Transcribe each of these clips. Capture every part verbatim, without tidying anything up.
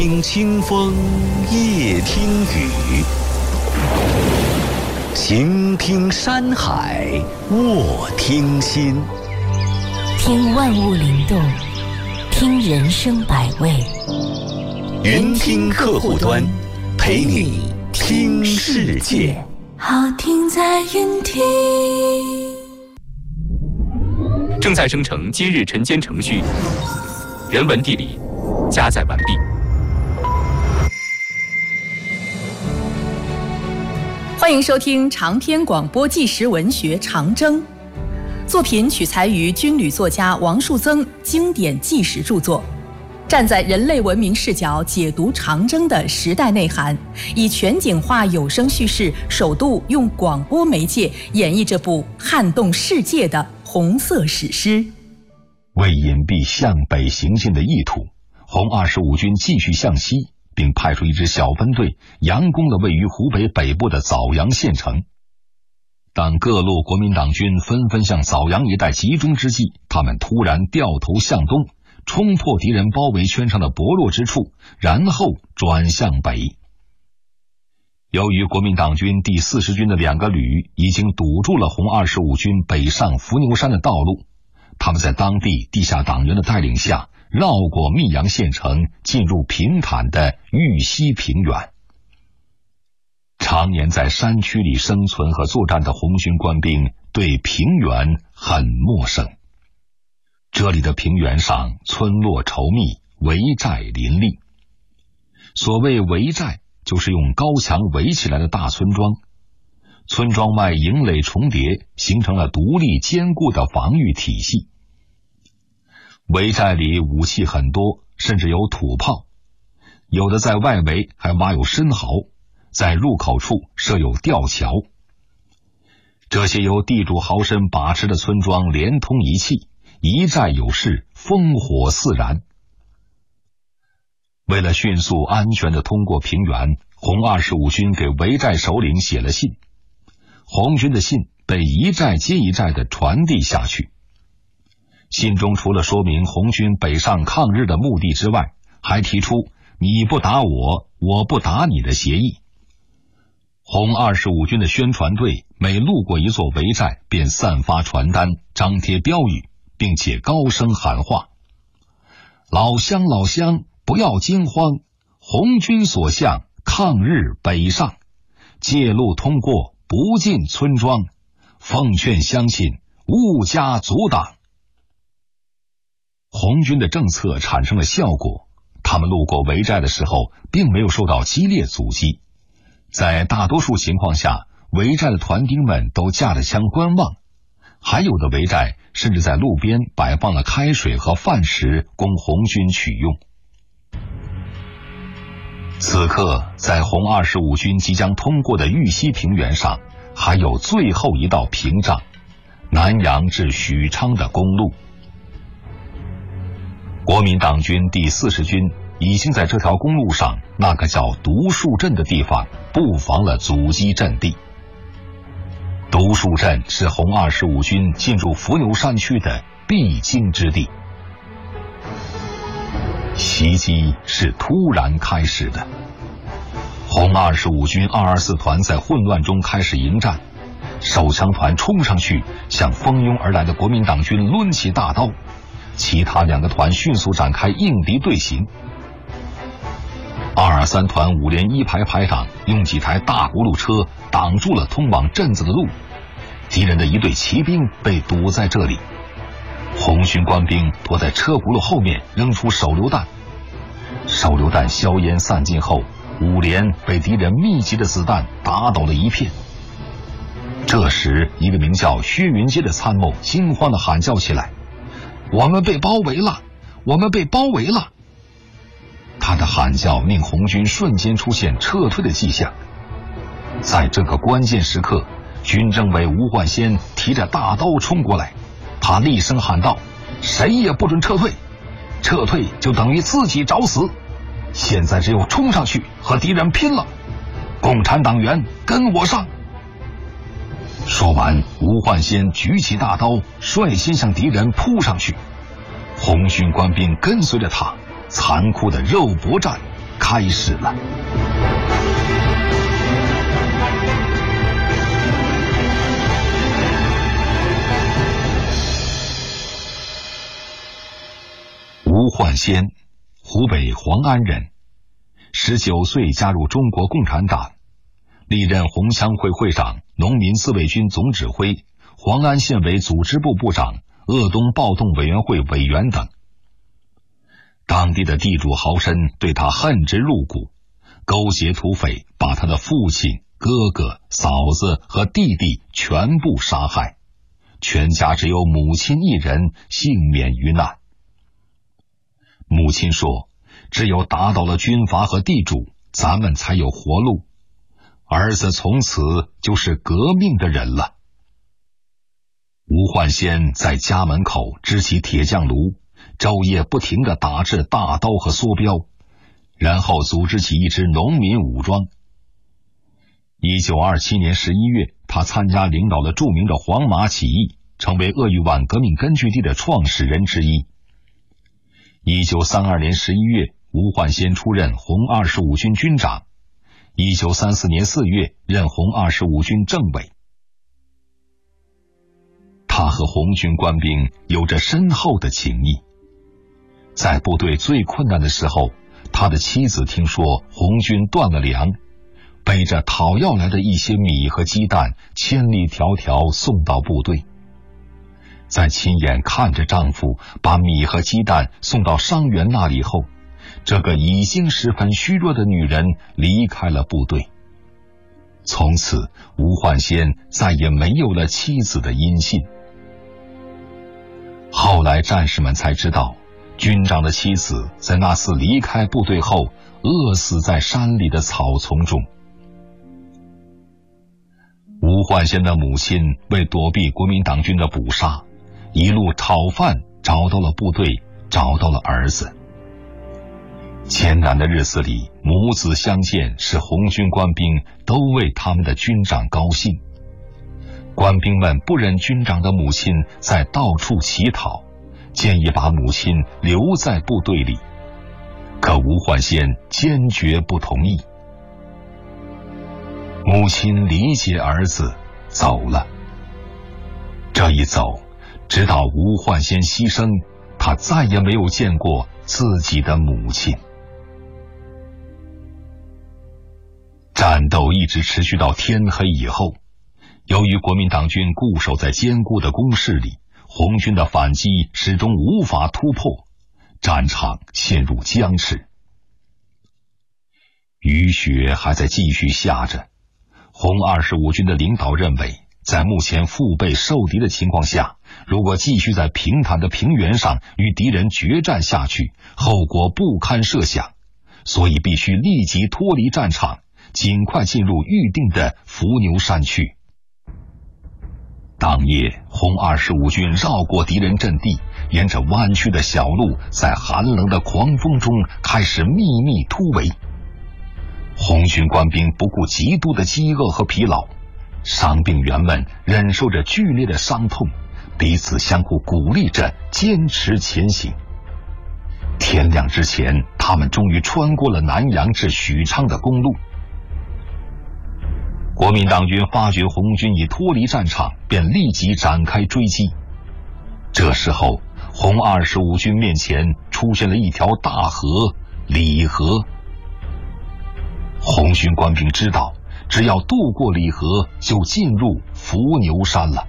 听清风，夜听雨，行听山海，卧听心。 听万物灵动，听人生百味。 云听客户端，陪你听世界。 好听在云听。 正在生成今日晨间程序，人文地理加载完毕。 欢迎收听长篇广播纪实文学《长征》，作品取材于军旅作家王树增经典纪实著作，站在人类文明视角解读长征的时代内涵，以全景化有声叙事，首度用广播媒介演绎这部撼动世界的红色史诗。 为隐蔽向北行进的意图，红二十五军继续向西，并派出一支小分队佯攻了位于湖北北部的枣阳县城。当各路国民党军纷纷向枣阳一带集中之际，他们突然掉头向东，冲破敌人包围圈上的薄弱之处，然后转向北。由于国民党军第四十军的两个旅已经堵住了红二十五军北上伏牛山的道路，他们在当地地下党员的带领下，绕过密阳县城，进入平坦的玉溪平原。常年在山区里生存和作战的红军官兵对平原很陌生。这里的平原上村落稠密，围寨林立。所谓围寨，就是用高墙围起来的大村庄，村庄外营垒重叠，形成了独立坚固的防御体系。围寨里武器很多，甚至有土炮，有的在外围还挖有深壕，在入口处设有吊桥。这些由地主豪绅把持的村庄连通一气，一寨有事，烽火四燃。为了迅速安全地通过平原，红二十五军给围寨首领写了信，红军的信被一寨接一寨地传递下去。信中除了说明红军北上抗日的目的之外，还提出你不打我，我不打你的协议。红二十五军的宣传队每路过一座围寨，便散发传单，张贴标语，并且高声喊话：老乡老乡，不要惊慌，红军所向，抗日北上，借路通过，不进村庄，奉劝乡亲勿加阻挡。红军的政策产生了效果，他们路过围寨的时候并没有受到激烈阻击。在大多数情况下，围寨的团丁们都架着枪观望，还有的围寨甚至在路边摆放了开水和饭食供红军取用。此刻，在红二十五军即将通过的玉溪平原上，还有最后一道屏障——南阳至许昌的公路。国民党军第四十军已经在这条公路上那个叫独树镇的地方布防了阻击阵地。独树镇是红二十五军进入伏牛山区的必经之地。袭击是突然开始的，红二十五军二二四团在混乱中开始迎战，手枪团冲上去，向蜂拥而来的国民党军抡起大刀，其他两个团迅速展开应敌队形。二二三团五连一排排长用几台大轱辘车挡住了通往镇子的路，敌人的一队骑兵被堵在这里。红军官兵躲在车轱辘后面扔出手榴弹，手榴弹硝烟散尽后，五连被敌人密集的子弹打倒了一片。这时，一个名叫薛云阶的参谋惊慌地喊叫起来：我们被包围了，我们被包围了！他的喊叫令红军瞬间出现撤退的迹象。在这个关键时刻，军政委吴焕先提着大刀冲过来，他厉声喊道：谁也不准撤退，撤退就等于自己找死，现在只有冲上去和敌人拼了，共产党员跟我上！说完，吴焕先举起大刀，率先向敌人扑上去。红军官兵跟随着他，残酷的肉搏战开始了。吴焕先，湖北黄安人，十九岁加入中国共产党，历任红枪会会长、农民自卫军总指挥、黄安县委组织部部长、鄂东暴动委员会委员等。当地的地主豪绅对他恨之入骨，勾结土匪，把他的父亲、哥哥、嫂子和弟弟全部杀害，全家只有母亲一人幸免于难。母亲说，只有打倒了军阀和地主，咱们才有活路，儿子从此就是革命的人了。吴焕先在家门口支起铁匠炉，昼夜不停地打制大刀和梭镖，然后组织起一支农民武装。一九二七年十一月，他参加领导了著名的黄马起义，成为鄂豫皖革命根据地的创始人之一。一九三二年十一月，吴焕先出任红二十五军军长。一九三四年四月，任红二十五军政委。他和红军官兵有着深厚的情谊。在部队最困难的时候，他的妻子听说红军断了粮，背着讨要来的一些米和鸡蛋，千里迢迢送到部队。在亲眼看着丈夫把米和鸡蛋送到伤员那里后，这个已经十分虚弱的女人离开了部队。从此，吴焕先再也没有了妻子的音信。后来战士们才知道，军长的妻子在那次离开部队后饿死在山里的草丛中。吴焕先的母亲为躲避国民党军的捕杀，一路讨饭找到了部队，找到了儿子。艰难的日子里，母子相见，使红军官兵都为他们的军长高兴。官兵们不忍军长的母亲在到处乞讨，建议把母亲留在部队里，可吴焕先坚决不同意。母亲理解儿子，走了。这一走，直到吴焕先牺牲，他再也没有见过自己的母亲。战斗一直持续到天黑以后，由于国民党军固守在坚固的工事里，红军的反击始终无法突破，战场陷入僵持。雨雪还在继续下着，红二十五军的领导认为，在目前腹背受敌的情况下，如果继续在平坦的平原上与敌人决战下去，后果不堪设想，所以必须立即脱离战场，尽快进入预定的伏牛山区。当夜，红二十五军绕过敌人阵地，沿着弯曲的小路，在寒冷的狂风中开始秘密突围。红军官兵不顾极度的饥饿和疲劳，伤病员们忍受着剧烈的伤痛，彼此相互鼓励着坚持前行。天亮之前，他们终于穿过了南阳至许昌的公路。国民党军发觉红军已脱离战场，便立即展开追击。这时候，红二十五军面前出现了一条大河——里河。红军官兵知道，只要渡过里河，就进入伏牛山了。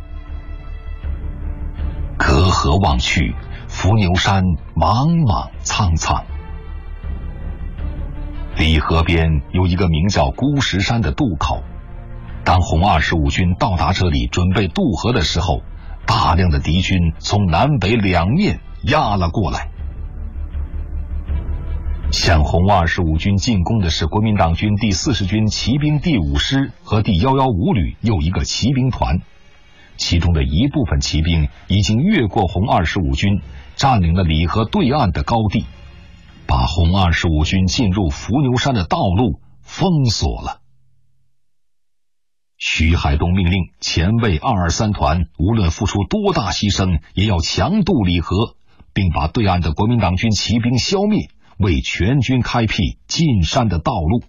隔河望去，伏牛山莽莽苍苍。里河边有一个名叫孤石山的渡口。当红二十五军到达这里准备渡河的时候，大量的敌军从南北两面压了过来。向红二十五军进攻的是国民党军第四十军骑兵第五师和第一一五旅又一个骑兵团，其中的一部分骑兵已经越过红二十五军，占领了里河对岸的高地，把红二十五军进入伏牛山的道路封锁了。徐海东命令前卫二二三团无论付出多大牺牲，也要强渡里河，并把对岸的国民党军骑兵消灭， 为全军开辟进山的道路。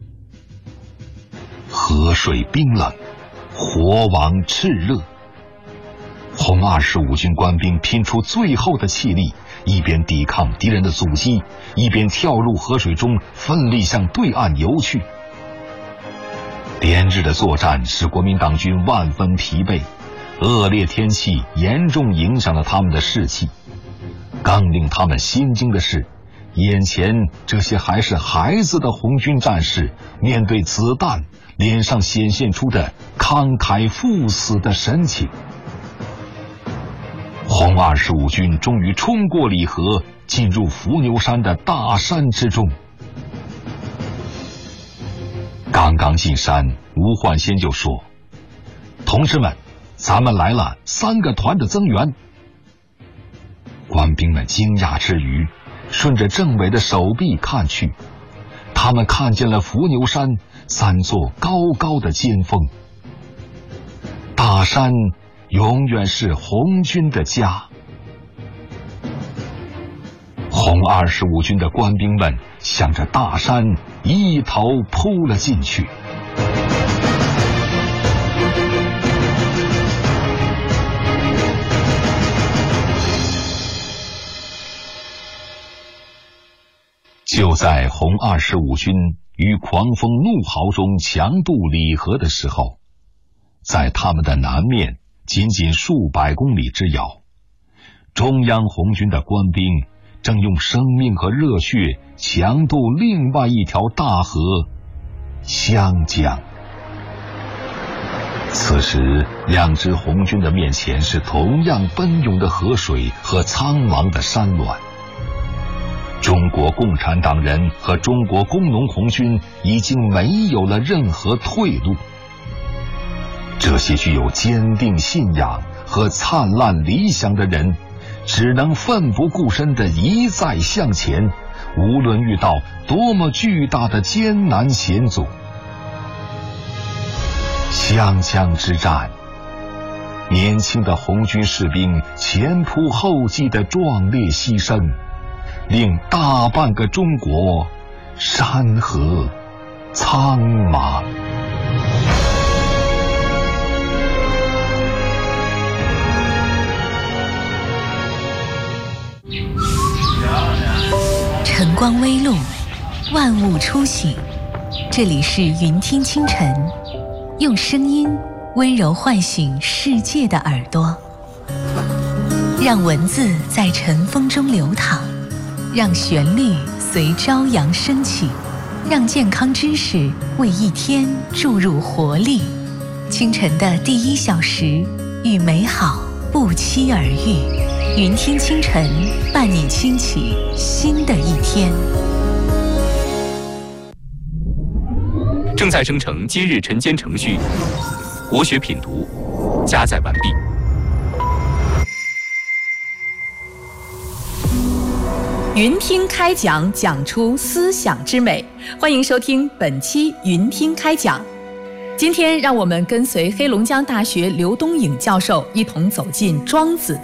河水冰冷，火网炽热，红二十五军官兵拼出最后的气力，一边抵抗敌人的阻击，一边跳入河水中，奋力向对岸游去。连日的作战使国民党军万分疲惫，恶劣天气严重影响了他们的士气。更令他们心惊的是，眼前这些还是孩子的红军战士，面对子弹，脸上显现出的慷慨赴死的神情。红二十五军终于冲过里河，进入伏牛山的大山之中。刚刚进山，吴焕先就说：“同志们，咱们来了三个团的增援。”官兵们惊讶之余，顺着政委的手臂看去，他们看见了伏牛山三座高高的尖峰。大山永远是红军的家。红二十五军的官兵们向着大山一头扑了进去。就在红二十五军于狂风怒号中强渡里河的时候，在他们的南面仅仅数百公里之遥，中央红军的官兵正用生命和热血强渡另外一条大河湘江。此时两支红军的面前是同样奔涌的河水和苍茫的山峦。中国共产党人和中国工农红军已经没有了任何退路。这些具有坚定信仰和灿烂理想的人，只能奋不顾身地一再向前，无论遇到多么巨大的艰难险阻。湘江之战，年轻的红军士兵前仆后继的壮烈牺牲，令大半个中国山河苍茫。 晨光微露，万物初醒。这里是云听清晨，用声音温柔唤醒世界的耳朵，让文字在晨风中流淌，让旋律随朝阳升起，让健康知识为一天注入活力。清晨的第一小时，与美好不期而遇。云听清晨，伴你轻启新的一天。 正在生成今日晨间程序，国学品读加载完毕。 云听开讲，讲出思想之美。欢迎收听本期云听开讲。今天让我们跟随黑龙江大学刘东颖教授一同走进庄子